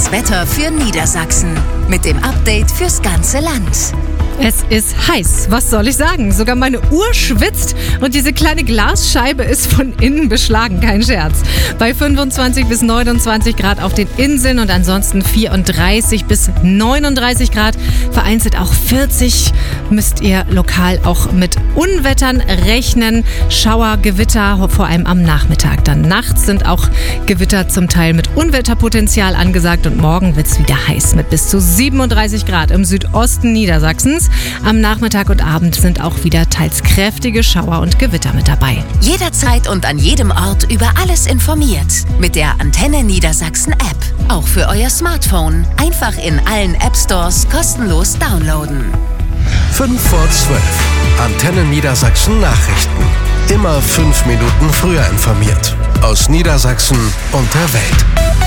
Das Wetter für Niedersachsen mit dem Update fürs ganze Land. Es ist heiß, was soll ich sagen? Sogar meine Uhr schwitzt und diese kleine Glasscheibe ist von innen beschlagen, kein Scherz. Bei 25 bis 29 Grad auf den Inseln und ansonsten 34 bis 39 Grad, vereinzelt auch 40, müsst ihr lokal auch mit Unwettern rechnen. Schauer, Gewitter, vor allem am Nachmittag. Dann nachts sind auch Gewitter zum Teil mit Unwetterpotenzial angesagt und morgen wird es wieder heiß mit bis zu 37 Grad im Südosten Niedersachsens. Am Nachmittag und Abend sind auch wieder teils kräftige Schauer und Gewitter mit dabei. Jederzeit und an jedem Ort über alles informiert. Mit der Antenne Niedersachsen App. Auch für euer Smartphone. Einfach in allen App-Stores kostenlos downloaden. 5 vor 12. Antenne Niedersachsen Nachrichten. Immer 5 Minuten früher informiert. Aus Niedersachsen und der Welt.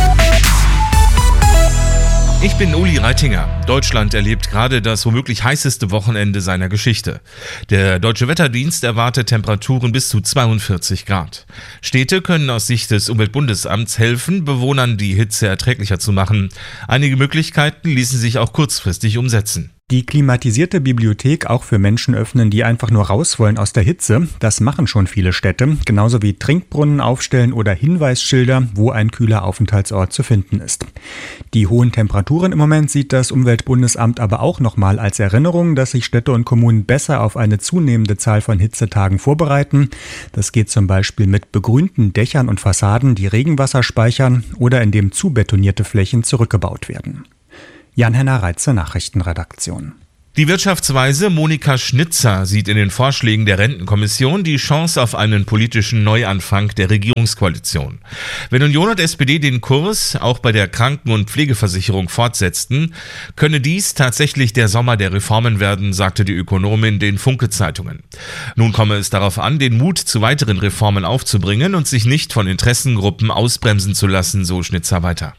Ich bin Uli Reitinger. Deutschland erlebt gerade das womöglich heißeste Wochenende seiner Geschichte. Der Deutsche Wetterdienst erwartet Temperaturen bis zu 42 Grad. Städte können aus Sicht des Umweltbundesamts helfen, Bewohnern die Hitze erträglicher zu machen. Einige Möglichkeiten ließen sich auch kurzfristig umsetzen. Die klimatisierte Bibliothek auch für Menschen öffnen, die einfach nur raus wollen aus der Hitze. Das machen schon viele Städte. Genauso wie Trinkbrunnen aufstellen oder Hinweisschilder, wo ein kühler Aufenthaltsort zu finden ist. Die hohen Temperaturen im Moment sieht das Umweltbundesamt aber auch nochmal als Erinnerung, dass sich Städte und Kommunen besser auf eine zunehmende Zahl von Hitzetagen vorbereiten. Das geht zum Beispiel mit begrünten Dächern und Fassaden, die Regenwasser speichern oder indem zubetonierte Flächen zurückgebaut werden. Jan-Henner Reitze, Nachrichtenredaktion. Die Wirtschaftsweise Monika Schnitzer sieht in den Vorschlägen der Rentenkommission die Chance auf einen politischen Neuanfang der Regierungskoalition. Wenn Union und SPD den Kurs auch bei der Kranken- und Pflegeversicherung fortsetzten, könne dies tatsächlich der Sommer der Reformen werden, sagte die Ökonomin den Funke-Zeitungen. Nun komme es darauf an, den Mut zu weiteren Reformen aufzubringen und sich nicht von Interessengruppen ausbremsen zu lassen, so Schnitzer weiter.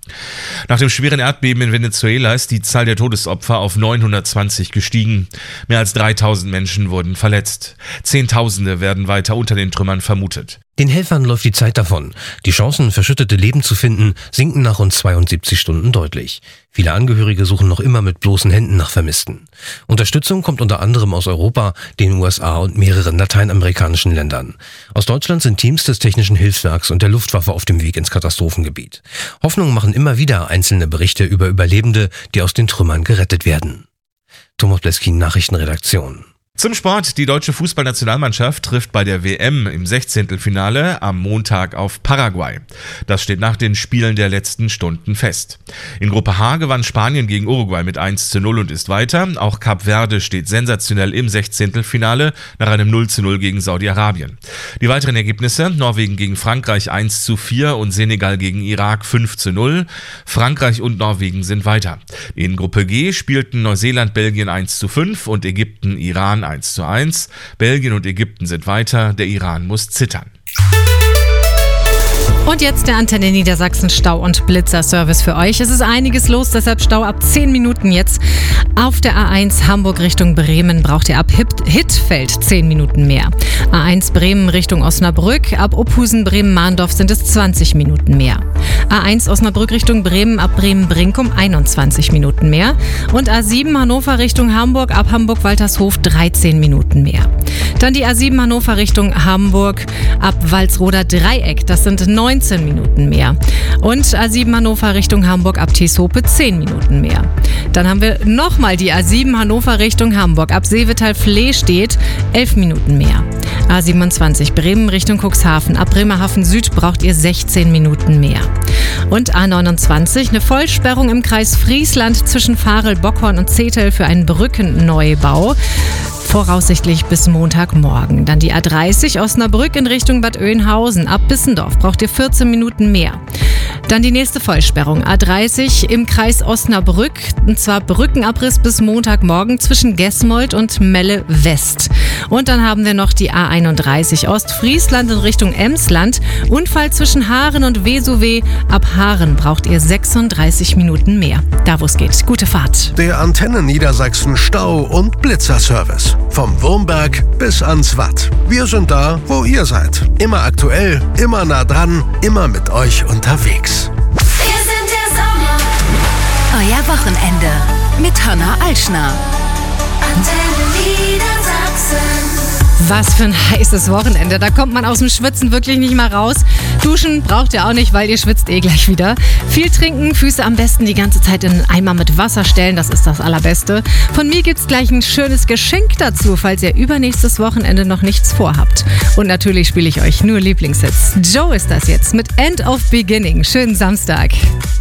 Nach dem schweren Erdbeben in Venezuela ist die Zahl der Todesopfer auf 920 gestiegen. Mehr als 3000 Menschen wurden verletzt. Zehntausende werden weiter unter den Trümmern vermutet. Den Helfern läuft die Zeit davon. Die Chancen, verschüttete Leben zu finden, sinken nach rund 72 Stunden deutlich. Viele Angehörige suchen noch immer mit bloßen Händen nach Vermissten. Unterstützung kommt unter anderem aus Europa, den USA und mehreren lateinamerikanischen Ländern. Aus Deutschland sind Teams des Technischen Hilfswerks und der Luftwaffe auf dem Weg ins Katastrophengebiet. Hoffnung machen immer wieder einzelne Berichte über Überlebende, die aus den Trümmern gerettet werden. Thomas Bleskin, Nachrichtenredaktion. Zum Sport. Die deutsche Fußballnationalmannschaft trifft bei der WM im 16. am Montag auf Paraguay. Das steht nach den Spielen der letzten Stunden fest. In Gruppe H gewann Spanien gegen Uruguay mit 1:0 und ist weiter. Auch Kap Verde steht sensationell im 16. nach einem 0:0 gegen Saudi-Arabien. Die weiteren Ergebnisse: Norwegen gegen Frankreich 1:4 und Senegal gegen Irak 5:0. Frankreich und Norwegen sind weiter. In Gruppe G spielten Neuseeland, Belgien 1:5 und Ägypten, Iran 1:1. Belgien und Ägypten sind weiter, der Iran muss zittern. Und jetzt der Antenne Niedersachsen Stau- und Blitzer-Service für euch. Es ist einiges los, deshalb Stau ab 10 Minuten jetzt. Auf der A1 Hamburg Richtung Bremen braucht ihr ab Hittfeld 10 Minuten mehr. A1 Bremen Richtung Osnabrück, ab Ophusen Bremen-Mahndorf sind es 20 Minuten mehr. A1 Osnabrück Richtung Bremen, ab Bremen-Brinkum 21 Minuten mehr. Und A7 Hannover Richtung Hamburg, ab Hamburg-Waltershof 13 Minuten mehr. Dann die A7 Hannover Richtung Hamburg, ab Walsroder Dreieck, das sind 19 Minuten mehr. Und A7 Hannover Richtung Hamburg, ab Teeshope 10 Minuten mehr. Dann haben wir nochmal die A7 Hannover Richtung Hamburg, ab Seevetal-Flehstedt 11 Minuten mehr. A27 Bremen Richtung Cuxhaven, ab Bremerhaven Süd braucht ihr 16 Minuten mehr. Und A29 eine Vollsperrung im Kreis Friesland zwischen Varel, Bockhorn und Zetel für einen Brückenneubau. Voraussichtlich bis Montagmorgen. Dann die A30 Osnabrück in Richtung Bad Oeynhausen. Ab Bissendorf braucht ihr 14 Minuten mehr. Dann die nächste Vollsperrung. A30 im Kreis Osnabrück. Und zwar Brückenabriss bis Montagmorgen zwischen Gesmold und Melle West. Und dann haben wir noch die A31 Ostfriesland in Richtung Emsland. Unfall zwischen Haaren und Vesuve. Ab Haaren braucht ihr 36 Minuten mehr. Da wo es geht. Gute Fahrt. Der Antenne Niedersachsen Stau- und Blitzer-Service. Vom Wurmberg bis ans Watt. Wir sind da, wo ihr seid. Immer aktuell, immer nah dran, immer mit euch unterwegs. Wir sind der Sommer. euer Wochenende mit Hannah Alschner. Antenne Niedersachsen. Was für ein heißes Wochenende. Da kommt man aus dem Schwitzen wirklich nicht mal raus. Duschen braucht ihr auch nicht, weil ihr schwitzt gleich wieder. Viel trinken, Füße am besten die ganze Zeit in einen Eimer mit Wasser stellen. Das ist das Allerbeste. Von mir gibt's gleich ein schönes Geschenk dazu, falls ihr übernächstes Wochenende noch nichts vorhabt. Und natürlich spiele ich euch nur Lieblingshits. Joe ist das jetzt mit End of Beginning. Schönen Samstag.